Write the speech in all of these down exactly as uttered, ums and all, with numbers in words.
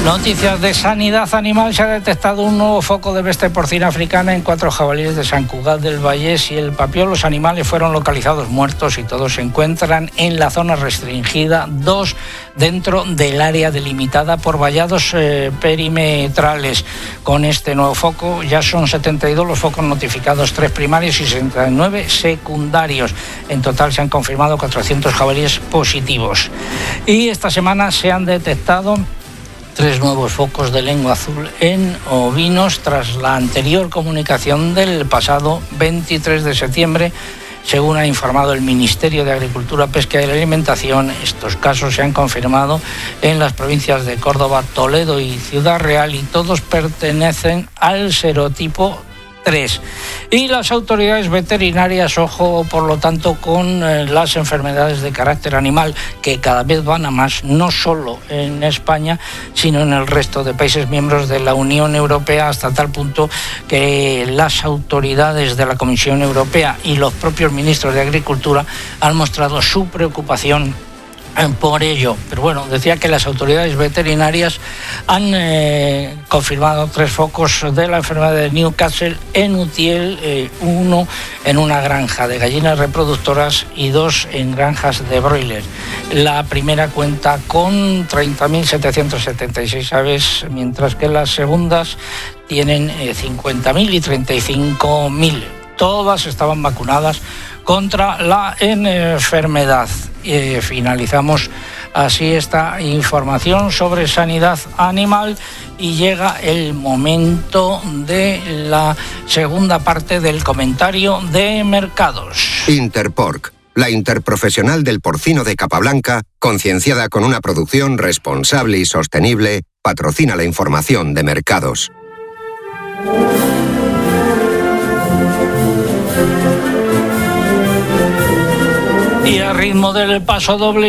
Noticias de sanidad animal. Se ha detectado un nuevo foco de peste porcina africana en cuatro jabalíes de Sant Cugat del Vallès y el Papiol. Los animales fueron localizados muertos y todos se encuentran en la zona restringida, dos dentro del área delimitada por vallados eh, perimetrales. Con este nuevo foco ya son setenta y dos los focos notificados, tres primarios y sesenta y nueve secundarios. En total se han confirmado cuatrocientos jabalíes positivos. Y esta semana se han detectado tres nuevos focos de lengua azul en ovinos tras la anterior comunicación del pasado veintitrés de septiembre. Según ha informado el Ministerio de Agricultura, Pesca y Alimentación, estos casos se han confirmado en las provincias de Córdoba, Toledo y Ciudad Real y todos pertenecen al serotipo tres. Y las autoridades veterinarias, ojo por lo tanto con eh, las enfermedades de carácter animal, que cada vez van a más, no solo en España, sino en el resto de países miembros de la Unión Europea, hasta tal punto que las autoridades de la Comisión Europea y los propios ministros de Agricultura han mostrado su preocupación por ello. Pero bueno, decía que las autoridades veterinarias han eh, confirmado tres focos de la enfermedad de Newcastle en Utiel, eh, uno en una granja de gallinas reproductoras y dos en granjas de broiler. La primera cuenta con treinta mil setecientos setenta y seis aves, mientras que las segundas tienen eh, cincuenta mil y treinta y cinco mil. Todas estaban vacunadas contra la enfermedad. Eh, finalizamos así esta información sobre sanidad animal y llega el momento de la segunda parte del comentario de mercados. Interporc, la interprofesional del porcino de Capablanca, concienciada con una producción responsable y sostenible, patrocina la información de mercados. Y a ritmo del paso doble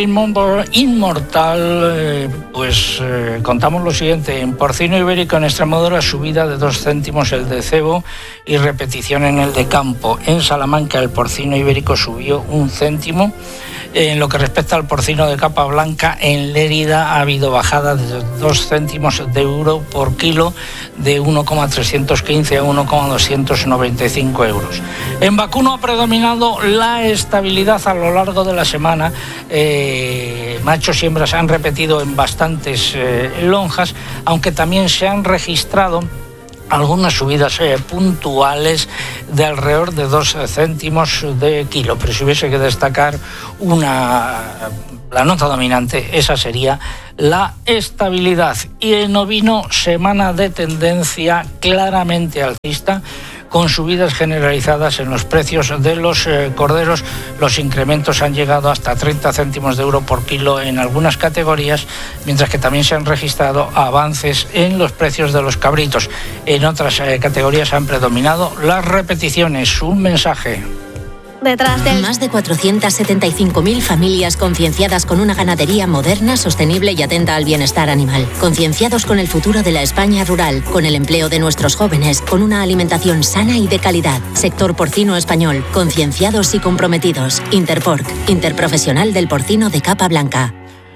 inmortal, eh, pues eh, contamos lo siguiente. En porcino ibérico en Extremadura, subida de dos céntimos el de cebo y repetición en el de campo. En Salamanca el porcino ibérico subió un céntimo. En lo que respecta al porcino de capa blanca, en Lérida ha habido bajada de dos céntimos de euro por kilo, de uno coma trescientos quince a uno coma doscientos noventa y cinco euros. En vacuno ha predominado la estabilidad a lo largo de la semana. Eh, machos y hembras han repetido en bastantes eh, lonjas, aunque también se han registrado algunas subidas eh, puntuales de alrededor de dos céntimos de kilo. Pero si hubiese que destacar una, la nota dominante, esa sería la estabilidad. Y en ovino, semana de tendencia claramente alcista, con subidas generalizadas en los precios de los eh, corderos. Los incrementos han llegado hasta treinta céntimos de euro por kilo en algunas categorías, mientras que también se han registrado avances en los precios de los cabritos. En otras eh, categorías han predominado las repeticiones. Un mensaje. Detrás del... Más de cuatrocientas setenta y cinco mil familias concienciadas con una ganadería moderna, sostenible y atenta al bienestar animal. Concienciados con el futuro de la España rural, con el empleo de nuestros jóvenes, con una alimentación sana y de calidad. Sector porcino español, concienciados y comprometidos. Interporc, interprofesional del porcino de capa blanca.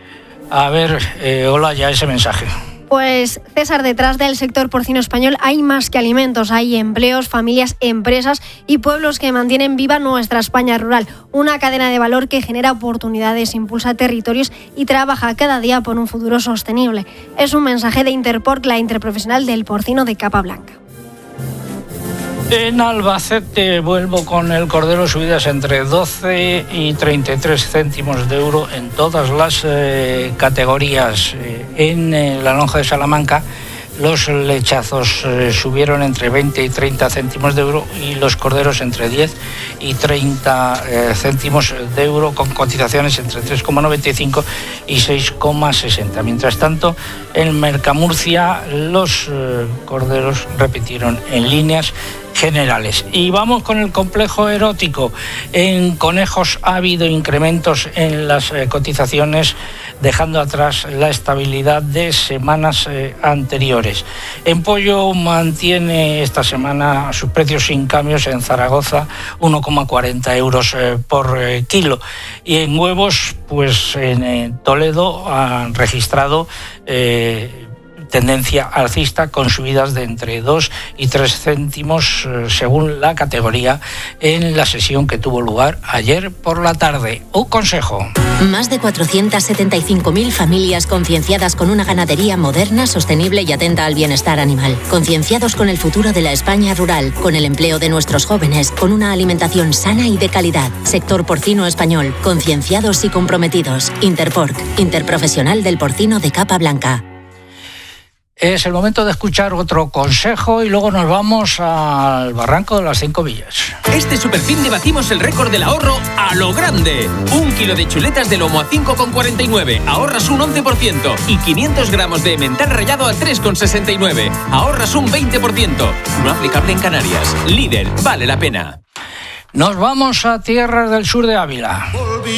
A ver, eh, hola ya ese mensaje. Pues César, detrás del sector porcino español hay más que alimentos, hay empleos, familias, empresas y pueblos que mantienen viva nuestra España rural. Una cadena de valor que genera oportunidades, impulsa territorios y trabaja cada día por un futuro sostenible. Es un mensaje de Interporc, la interprofesional del porcino de capa blanca. En Albacete vuelvo con el cordero, subidas entre doce y treinta y tres céntimos de euro en todas las eh, categorías. Eh, en eh, la lonja de Salamanca los lechazos eh, subieron entre veinte y treinta céntimos de euro y los corderos entre diez y treinta eh, céntimos de euro, con cotizaciones entre tres coma noventa y cinco y seis coma sesenta. Mientras tanto, en Mercamurcia los eh, corderos repitieron en líneas generales. Y vamos con el complejo erótico. En conejos ha habido incrementos en las eh, cotizaciones, dejando atrás la estabilidad de semanas eh, anteriores. En pollo mantiene esta semana sus precios sin cambios en Zaragoza, uno coma cuarenta euros eh, por eh, kilo. Y en huevos, pues en eh, Toledo han registrado eh, tendencia alcista con subidas de entre dos y tres céntimos eh, según la categoría en la sesión que tuvo lugar ayer por la tarde. Un consejo. Más de cuatrocientas setenta y cinco mil familias concienciadas con una ganadería moderna, sostenible y atenta al bienestar animal. Concienciados con el futuro de la España rural, con el empleo de nuestros jóvenes, con una alimentación sana y de calidad. Sector porcino español, concienciados y comprometidos. Interporc, Interprofesional del Porcino de Capa Blanca. Es el momento de escuchar otro consejo y luego nos vamos al Barranco de las Cinco Villas. Este superfin de batimos el récord del ahorro a lo grande. Un kilo de chuletas de lomo a cinco con cuarenta y nueve, ahorras un once por ciento. Y quinientos gramos de emmental rallado a tres con sesenta y nueve, ahorras un veinte por ciento. No aplicable en Canarias. Lidl, vale la pena. Nos vamos a tierras del sur de Ávila.